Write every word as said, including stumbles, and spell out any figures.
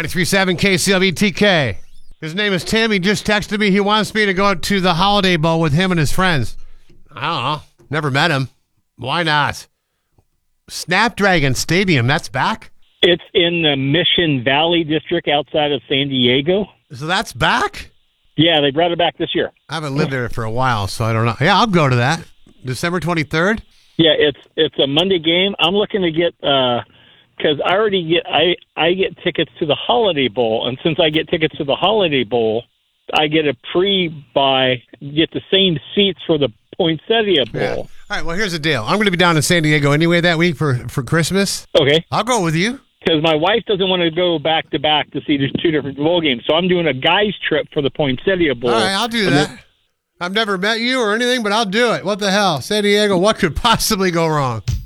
ninety-three point seven K C L V T K. His name is Tim. He just texted me. He wants me to go to the Holiday Bowl with him and his friends. I don't know. Never met him. Why not? Snapdragon Stadium, that's back? It's in the Mission Valley district outside of San Diego. So that's back? Yeah, they brought it back this year. I haven't lived there for a while, so I don't know. Yeah, I'll go to that. December twenty-third? Yeah, it's it's a Monday game. I'm looking to get uh because I already get I, I get tickets to the Holiday Bowl, and since I get tickets to the Holiday Bowl, I get a pre-buy, get the same seats for the Poinsettia Bowl. Yeah. All right, well, here's the deal. I'm going to be down in San Diego anyway that week for, for Christmas. Okay. I'll go with you. Because my wife doesn't want to go back-to-back to see the two different bowl games, so I'm doing a guy's trip for the Poinsettia Bowl. All right, I'll do that. Then, I've never met you or anything, but I'll do it. What the hell? San Diego, what could possibly go wrong?